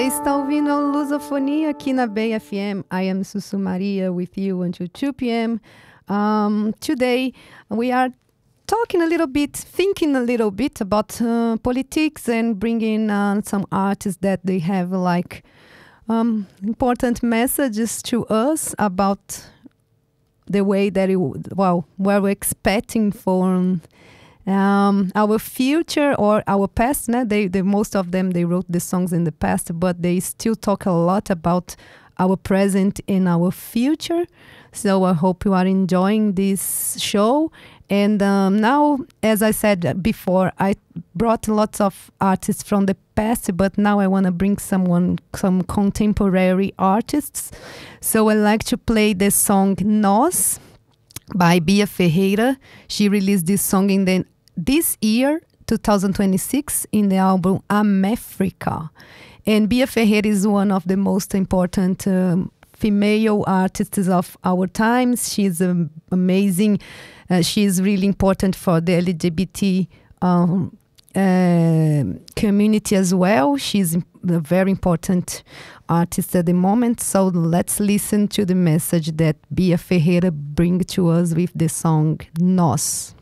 Está ouvindo a Lusofonia aqui na Bay FM. I am Sussu Maria with you until 2 p.m. Today we are talking a little bit, thinking a little bit about politics and bringing some artists that they have like important messages to us about the way that we're expecting for our future or our past. They most of them, they wrote the songs in the past, but they still talk a lot about our present and our future. So I hope you are enjoying this show. And now, as I said before, I brought lots of artists from the past, but now I want to bring some contemporary artists. So I like to play the song Nós by Bia Ferreira. She released this song this year, 2026, in the album América. And Bia Ferreira is one of the most important female artists of our times. She's amazing. She's really important for the LGBT community as well. She's a very important artist at the moment. So let's listen to the message that Bia Ferreira brings to us with the song Nós.